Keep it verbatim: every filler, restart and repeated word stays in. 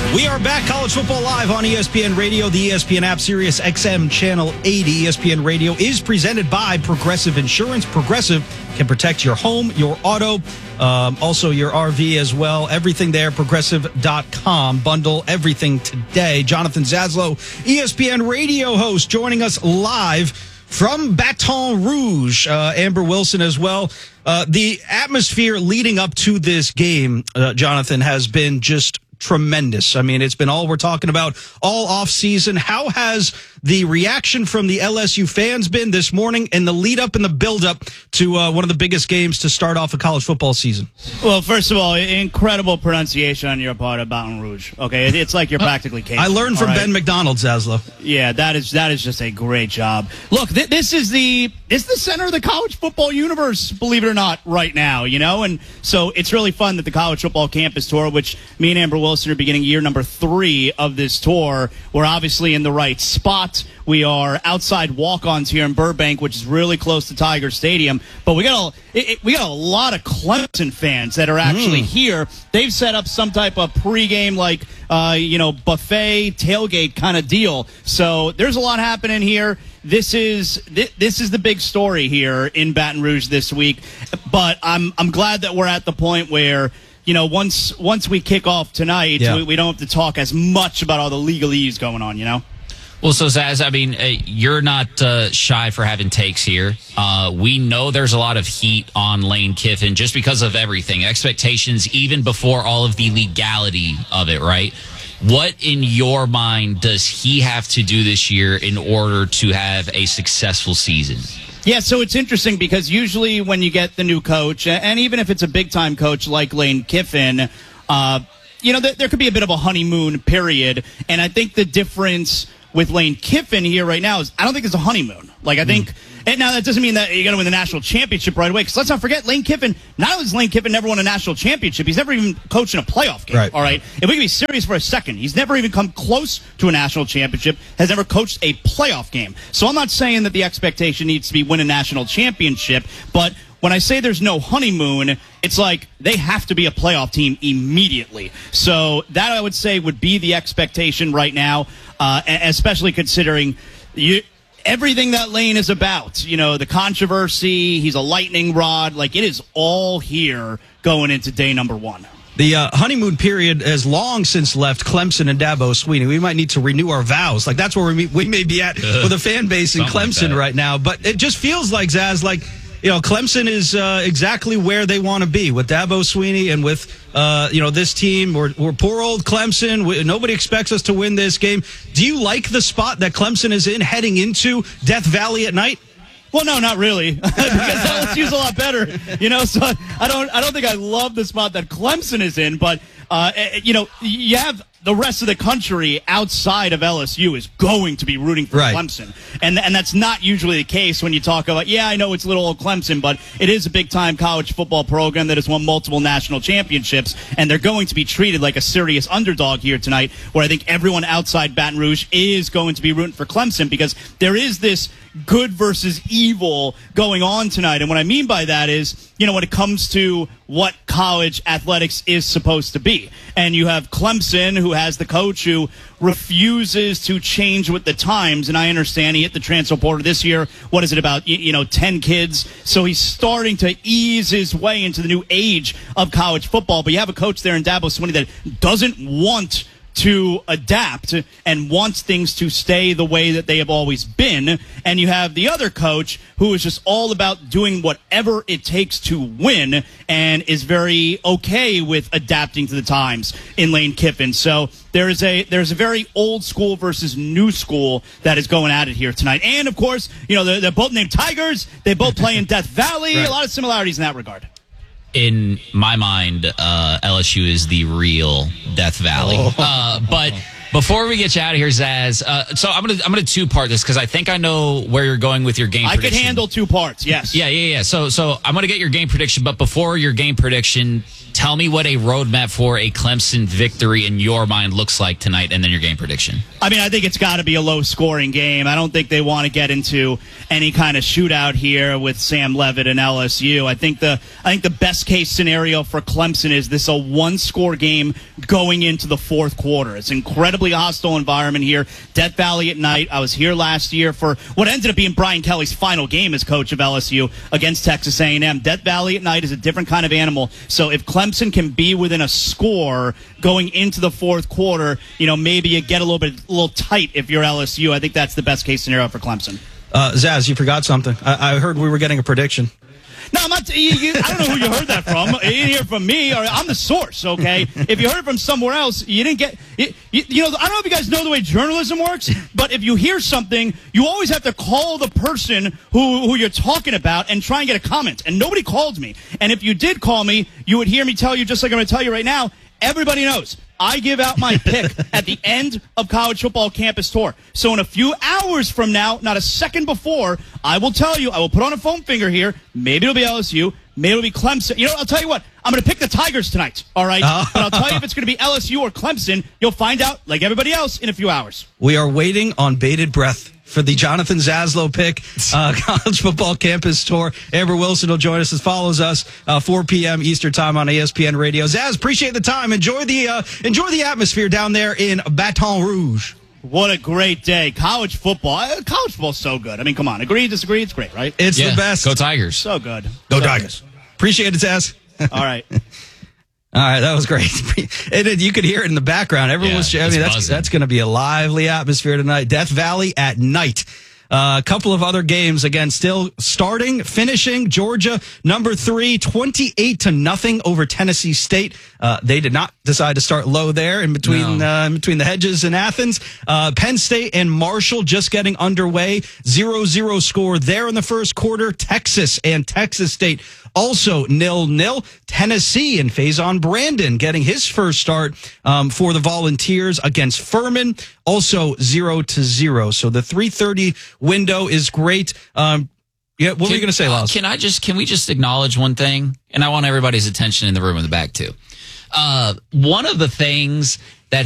We are back, College Football Live on E S P N Radio, the E S P N app, Sirius X M Channel eighty. E S P N Radio is presented by Progressive Insurance. Progressive can protect your home, your auto, um, also your R V as well. Everything there, progressive dot com. Bundle everything today. Jonathan Zaslow, E S P N Radio host, joining us live from Baton Rouge. Uh, Amber Wilson as well. Uh, the atmosphere leading up to this game, uh, Jonathan, has been just tremendous. I mean, it's been all we're talking about all off season. How has the reaction from the L S U fans been this morning and the lead up and the build up to uh, one of the biggest games to start off a college football season? Well, first of all, incredible pronunciation on your part of Baton Rouge. Okay, it's like you're practically Cajun. I learned from right? Ben McDonald, Zaslow. Yeah, that is that is just a great job. Look, th- this is the it's the center of the college football universe, believe it or not, right now. You know, and so it's really fun that the College Football Campus Tour, which me and Amber Wilson are beginning year number three of this tour, we're obviously in the right spot. We are outside walk-ons here in Burbank, which is really close to Tiger Stadium. But we got a it, it, we got a lot of Clemson fans that are actually mm. here. They've set up some type of pregame, like uh, you know, buffet tailgate kind of deal. So there's a lot happening here. This is th- this is the big story here in Baton Rouge this week. But I'm I'm glad that we're at the point where, you know, once once we kick off tonight, yeah. we, we don't have to talk as much about all the legalese going on, you know? Well, so, Zaz, I mean, uh, you're not uh, shy for having takes here. Uh, we know there's a lot of heat on Lane Kiffin just because of everything. Expectations even before all of the legality of it, right? What, in your mind, does he have to do this year in order to have a successful season? Yeah, so it's interesting because usually when you get the new coach, and even if it's a big-time coach like Lane Kiffin, uh, you know, th- there could be a bit of a honeymoon period. And I think the difference with Lane Kiffin here right now is I don't think it's a honeymoon. Like, I think, mm. and now that doesn't mean that you got to win the national championship right away, because let's not forget, Lane Kiffin, not only has Lane Kiffin never won a national championship, he's never even coached in a playoff game, right. all right? If we can be serious for a second, he's never even come close to a national championship, has never coached a playoff game. So I'm not saying that the expectation needs to be win a national championship, but when I say there's no honeymoon, it's like they have to be a playoff team immediately. So that, I would say, would be the expectation right now, uh, especially considering you, everything that Lane is about. You know, the controversy, he's a lightning rod. Like, it is all here going into day number one. The uh, honeymoon period has long since left Clemson and Dabo Swinney. We might need to renew our vows. Like, that's where we, we may be at uh, with a fan base in Clemson like right now. But it just feels like, Zaz, like, you know, Clemson is uh, exactly where they want to be with Dabo Swinney and with, uh, you know, this team. We're, we're poor old Clemson. We, nobody expects us to win this game. Do you like the spot that Clemson is in heading into Death Valley at night? Well, no, not really, because L S U's a lot better, you know. So I don't, I don't think I love the spot that Clemson is in, but uh, you know, you have the rest of the country outside of L S U is going to be rooting for right. Clemson, and and that's not usually the case when you talk about. Yeah, I know it's little old Clemson, but it is a big time college football program that has won multiple national championships, and they're going to be treated like a serious underdog here tonight. Where I think everyone outside Baton Rouge is going to be rooting for Clemson because there is this good versus evil going on tonight. And what I mean by that is, you know, when it comes to what college athletics is supposed to be. And you have Clemson, who has the coach who refuses to change with the times. And I understand he hit the transfer portal this year. What is it, about, you know, ten kids? So he's starting to ease his way into the new age of college football. But you have a coach there in Dabo Swinney that doesn't want to adapt and wants things to stay the way that they have always been. And you have the other coach who is just all about doing whatever it takes to win and is very okay with adapting to the times in Lane Kiffin. So there is a there's a very old school versus new school that is going at it here tonight. And, of course, you know, they're, they're both named Tigers. They both play in Death Valley. Right. A lot of similarities in that regard. In my mind, uh, L S U is the real Death Valley. Oh. Uh, but before we get you out of here, Zaz, uh, so I'm gonna I'm gonna two part this because I think I know where you're going with your game. I prediction. can handle two parts. Yes. Yeah, yeah, yeah. So so I'm gonna get your game prediction, but before your game prediction, Tell me what a roadmap for a Clemson victory in your mind looks like tonight, and then your game prediction. I mean, I think it's got to be a low-scoring game. I don't think they want to get into any kind of shootout here with Sam Levitt and L S U. I think the I think the best-case scenario for Clemson is this a one-score game going into the fourth quarter. It's an incredibly hostile environment here. Death Valley at night. I was here last year for what ended up being Brian Kelly's final game as coach of L S U against Texas A and M. Death Valley at night is a different kind of animal. So if Clemson can be within a score going into the fourth quarter, you know, maybe you get a little bit a little tight if you're L S U. I think that's the best case scenario for Clemson. Uh, Zaz, you forgot something. I, I heard we were getting a prediction. No, I'm not. You, you, I don't know who you heard that from. You didn't hear it from me, or I'm the source. Okay, if you heard it from somewhere else, you didn't get. You, you, you know, I don't know if you guys know the way journalism works, but if you hear something, you always have to call the person who who you're talking about and try and get a comment. And nobody called me. And if you did call me, you would hear me tell you just like I'm going to tell you right now. Everybody knows I give out my pick at the end of College Football Campus Tour. So in a few hours from now, not a second before, I will tell you, I will put on a foam finger here. Maybe it'll be L S U. Maybe it'll be Clemson. You know, I'll tell you what. I'm going to pick the Tigers tonight, all right? Oh. But I'll tell you if it's going to be L S U or Clemson. You'll find out, like everybody else, in a few hours. We are waiting on bated breath for the Jonathan Zaslow pick, uh, College Football Campus Tour. Amber Wilson will join us as follows us, uh, four p.m. Eastern Time on E S P N Radio. Zaz, appreciate the time. Enjoy the uh, enjoy the atmosphere down there in Baton Rouge. What a great day. College football. Uh, College football's so good. I mean, come on. Agree, disagree? It's great, right? It's Yeah, the best. Go Tigers. So good. Go So Tigers. Appreciate it, Zaz. good. All right. All right, that was great. And it, you could hear it in the background. Everyone Yeah, was. I it's mean, that's buzzing. that's going to be a lively atmosphere tonight. Death Valley at night. Uh, a couple of other games again, still starting, finishing. Georgia, number three, twenty-eight to nothing over Tennessee State. Uh, they did not decide to start low there in between No. uh, in between the hedges in Athens. Uh, Penn State and Marshall just getting underway. zero zero score there in the first quarter. Texas and Texas State also nil nil. Tennessee and Faison Brandon getting his first start um, for the Volunteers against Furman, also zero to zero. So the three thirty window is great. Um, yeah, what were you going to say, Laz? Can I just can we just acknowledge one thing? And I want everybody's attention in the room in the back too. Uh, one of the things